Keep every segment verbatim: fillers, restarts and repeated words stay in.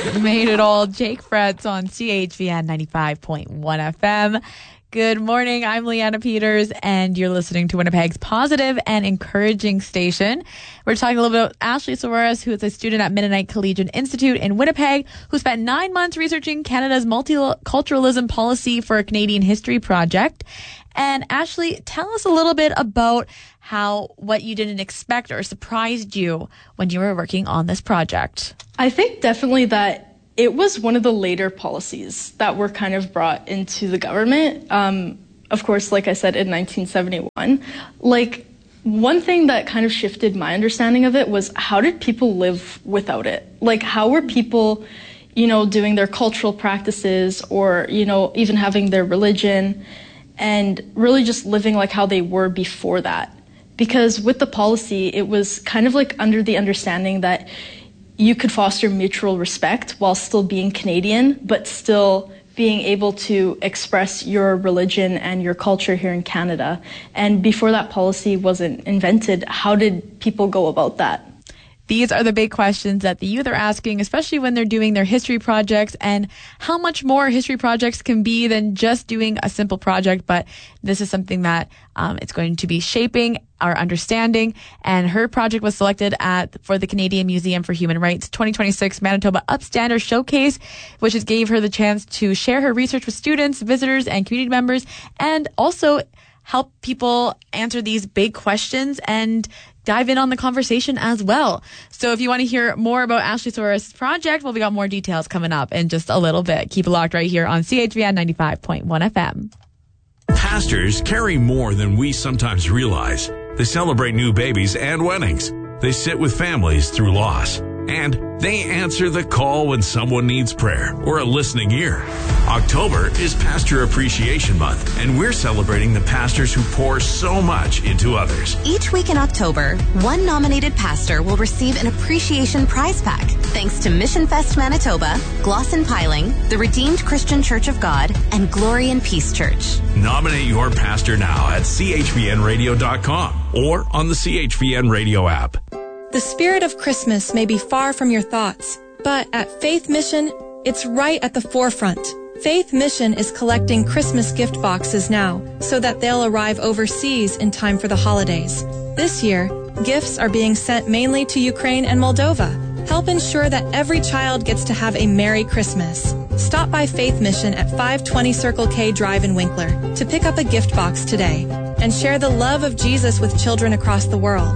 Made it all. Jake Fretz on C H V N ninety-five point one F M. Good morning. I'm Leanna Peters, and you're listening to Winnipeg's positive and encouraging station. We're talking a little bit about Ashley Soares, who is a student at Mennonite Collegiate Institute in Winnipeg, who spent nine months researching Canada's multiculturalism policy for a Canadian history project. And Ashley, tell us a little bit about how what you didn't expect or surprised you when you were working on this project. I think definitely that it was one of the later policies that were kind of brought into the government. Um, of course, like I said, in nineteen seventy-one. Like, one thing that kind of shifted my understanding of it was, how did people live without it? Like, how were people, you know, doing their cultural practices, or, you know, even having their religion, and really just living like how they were before that? Because with the policy, it was kind of like under the understanding that you could foster mutual respect while still being Canadian, but still being able to express your religion and your culture here in Canada. And before that policy wasn't invented, how did people go about that? These are the big questions that the youth are asking, especially when they're doing their history projects, and how much more history projects can be than just doing a simple project. But this is something that um, it's going to be shaping our understanding. And her project was selected at for the Canadian Museum for Human Rights twenty twenty-six Manitoba Upstander Showcase, which is, gave her the chance to share her research with students, visitors, and community members, and also help people answer these big questions and dive in on the conversation as well. So if you want to hear more about Ashley Soares' project, well, we got more details coming up in just a little bit. Keep it locked right here on C H V N ninety-five point one F M. Pastors carry more than we sometimes realize. They celebrate new babies and weddings. They sit with families through loss. And they answer the call when someone needs prayer or a listening ear. October is Pastor Appreciation Month, and we're celebrating the pastors who pour so much into others. Each week in October, one nominated pastor will receive an appreciation prize pack, thanks to Mission Fest Manitoba, Glosson Piling, the Redeemed Christian Church of God, and Glory and Peace Church. Nominate your pastor now at C H V N radio dot com or on the C H V N Radio app. The spirit of Christmas may be far from your thoughts, but at Faith Mission, it's right at the forefront. Faith Mission is collecting Christmas gift boxes now so that they'll arrive overseas in time for the holidays. This year, gifts are being sent mainly to Ukraine and Moldova. Help ensure that every child gets to have a Merry Christmas. Stop by Faith Mission at five twenty Circle K Drive in Winkler to pick up a gift box today and share the love of Jesus with children across the world.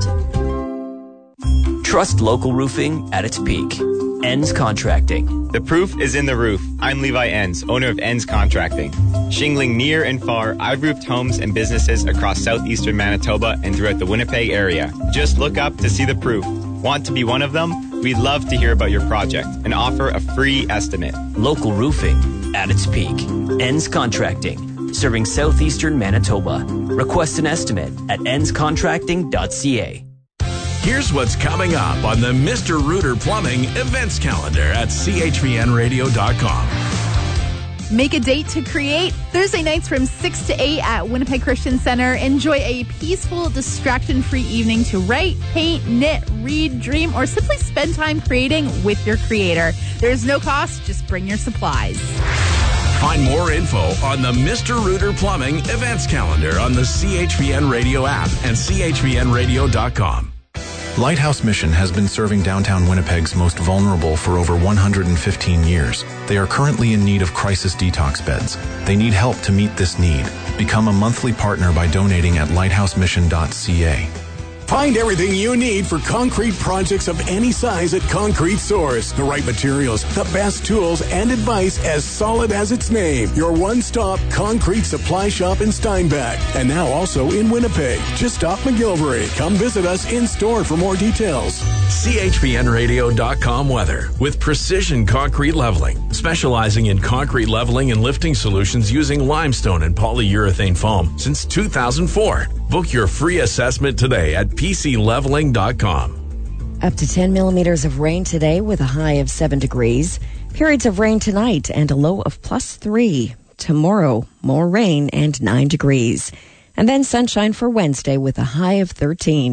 Trust local roofing at its peak. Enns Contracting. The proof is in the roof. I'm Levi Enns, owner of Enns Contracting. Shingling near and far, I've roofed homes and businesses across southeastern Manitoba and throughout the Winnipeg area. Just look up to see the proof. Want to be one of them? We'd love to hear about your project and offer a free estimate. Local roofing at its peak. Enns Contracting. Serving southeastern Manitoba. Request an estimate at enns contracting dot c a. Here's what's coming up on the Mister Rooter Plumbing events calendar at C H V N radio dot com. Make a date to create. Thursday nights from six to eight at Winnipeg Christian Center. Enjoy a peaceful, distraction-free evening to write, paint, knit, read, dream, or simply spend time creating with your creator. There's no cost. Just bring your supplies. Find more info on the Mister Rooter Plumbing events calendar on the C H V N Radio app and C H V N radio dot com. Lighthouse Mission has been serving downtown Winnipeg's most vulnerable for over one hundred fifteen years. They are currently in need of crisis detox beds. They need help to meet this need. Become a monthly partner by donating at lighthouse mission dot c a. Find everything you need for concrete projects of any size at Concrete Source. The right materials, the best tools, and advice as solid as its name. Your one-stop concrete supply shop in Steinbach. And now also in Winnipeg. Just off McGilvery. Come visit us in store for more details. C H V N radio dot com weather with Precision Concrete Leveling. Specializing in concrete leveling and lifting solutions using limestone and polyurethane foam since two thousand four. Book your free assessment today at p c leveling dot com. Up to ten millimeters of rain today with a high of seven degrees. Periods of rain tonight and a low of plus three. Tomorrow, more rain and nine degrees. And then sunshine for Wednesday with a high of thirteen.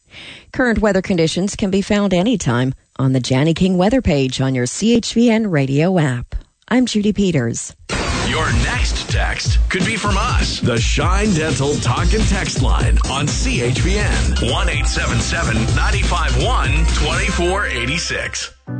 Current weather conditions can be found anytime on the Janny King weather page on your C H V N radio app. I'm Judy Peters. Your next text could be from us. The Shine Dental Talk and Text line on C H V N. one eight seven seven, nine five one, two four eight six.